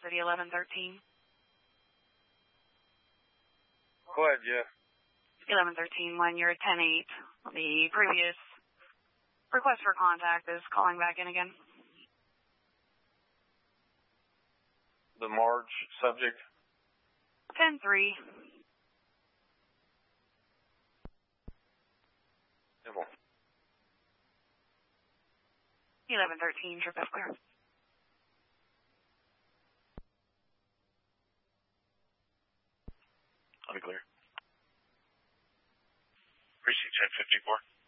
City 1113. Go ahead, Jeff. 1113, when you're 10-8. The previous request for contact is calling back in again. The Marge subject? 10-3. Civil. 1113, trip F clear. I'll be clear. Precinct 1054.